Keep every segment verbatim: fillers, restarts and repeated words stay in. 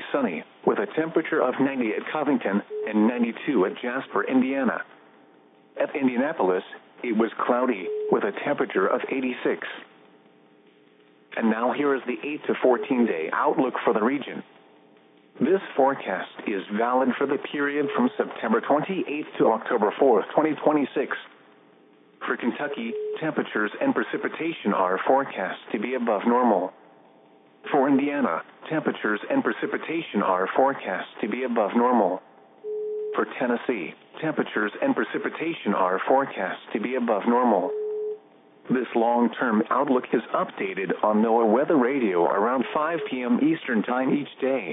sunny, with a temperature of ninety at Covington and ninety-two at Jasper, Indiana. At Indianapolis, it was cloudy, with a temperature of eighty-six. And now here is the eight to fourteen day outlook for the region. This forecast is valid for the period from September twenty-eighth to October fourth, twenty twenty-six. For Kentucky, temperatures and precipitation are forecast to be above normal. For Indiana, temperatures and precipitation are forecast to be above normal. For Tennessee, temperatures and precipitation are forecast to be above normal. This long-term outlook is updated on NOAA Weather Radio around five p m Eastern Time each day.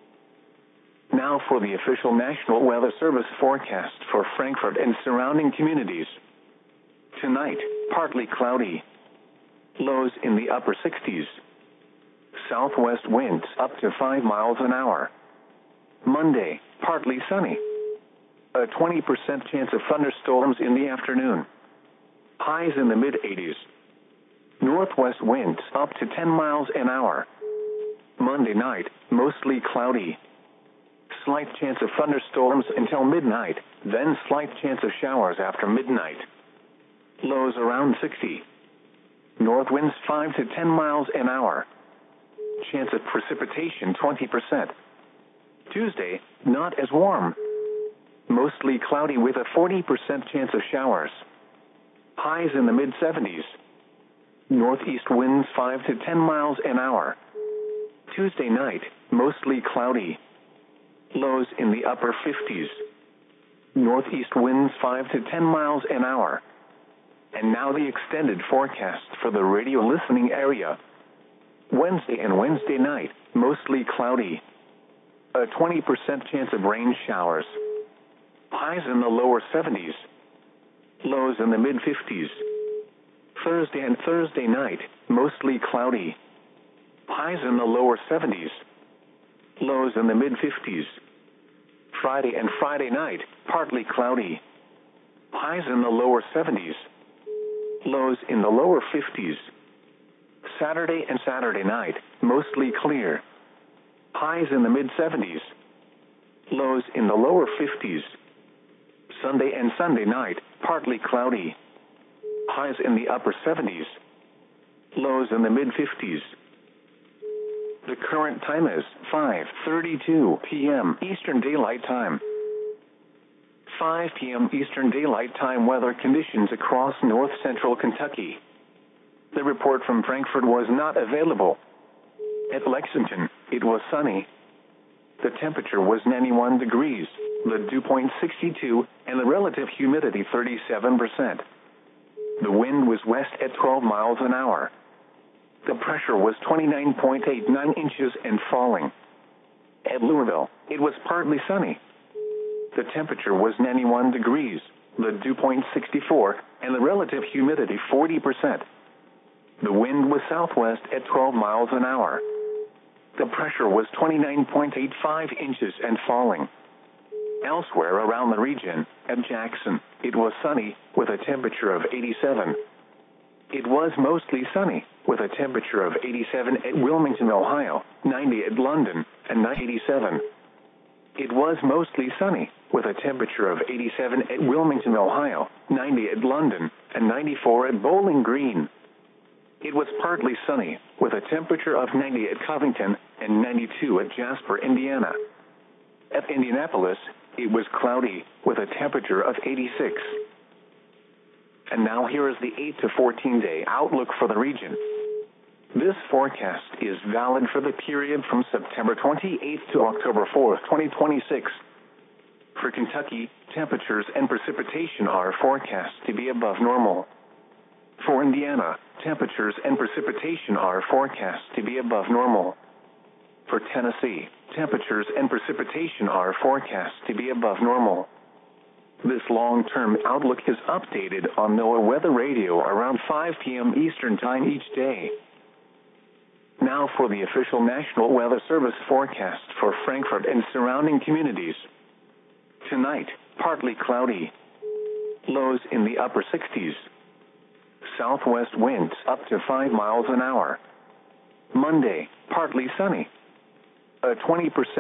Now for the official National Weather Service forecast for Frankfort and surrounding communities. Tonight, partly cloudy. Lows in the upper sixties. Southwest winds up to five miles an hour. Monday, partly sunny. A twenty percent chance of thunderstorms in the afternoon. Highs in the mid-eighties. Northwest winds up to ten miles an hour. Monday night, mostly cloudy. Slight chance of thunderstorms until midnight, then slight chance of showers after midnight. Lows around sixty. North winds five to ten miles an hour. Chance of precipitation twenty percent. Tuesday, not as warm. Mostly cloudy with a forty percent chance of showers. Highs in the mid-seventies. Northeast winds five to ten miles an hour. Tuesday night, mostly cloudy. Lows in the upper fifties. Northeast winds five to ten miles an hour. And now the extended forecast for the radio listening area. Wednesday and Wednesday night, mostly cloudy. A twenty percent chance of rain showers. Highs in the lower seventies. Lows in the mid-fifties. Thursday and Thursday night, mostly cloudy. Highs in the lower seventies. Lows in the mid-fifties. Friday and Friday night, partly cloudy. Highs in the lower seventies. Lows in the lower fifties. Saturday and Saturday night, mostly clear. Highs in the mid-seventies. Lows in the lower fifties. Sunday and Sunday night, partly cloudy. Highs in the upper seventies. Lows in the mid-fifties. The current time is five thirty-two p m Eastern Daylight Time. five p m Eastern Daylight Time weather conditions across north-central Kentucky. The report from Frankfort was not available. At Lexington, it was sunny. The temperature was ninety-one degrees, the dew point sixty-two, and the relative humidity thirty-seven percent. The wind was west at twelve miles an hour. The pressure was twenty-nine point eight nine inches and falling. At Louisville, it was partly sunny. The temperature was ninety-one degrees, the dew point sixty-four, and the relative humidity forty percent. The wind was southwest at twelve miles an hour. The pressure was twenty-nine point eight five inches and falling. Elsewhere around the region, at Jackson, it was sunny, with a temperature of eighty-seven. It was mostly sunny, with a temperature of eighty-seven at Wilmington, Ohio, ninety at London, and ninety-seven. It was mostly sunny, with a temperature of eighty-seven at Wilmington, Ohio, ninety at London, and ninety-four at Bowling Green. It was partly sunny, with a temperature of ninety at Covington and ninety-two at Jasper, Indiana. At Indianapolis, it was cloudy, with a temperature of eighty-six. And now here is the eight to fourteen day outlook for the region. This forecast is valid for the period from September twenty-eighth to October fourth, twenty twenty-six. For Kentucky, temperatures and precipitation are forecast to be above normal. For Indiana, temperatures and precipitation are forecast to be above normal. For Tennessee, temperatures and precipitation are forecast to be above normal. This long-term outlook is updated on NOAA Weather Radio around five p m Eastern Time each day. Now for the official National Weather Service forecast for Frankfort and surrounding communities. Tonight, partly cloudy. Lows in the upper sixties. Southwest winds up to five miles an hour. Monday, partly sunny. A twenty percent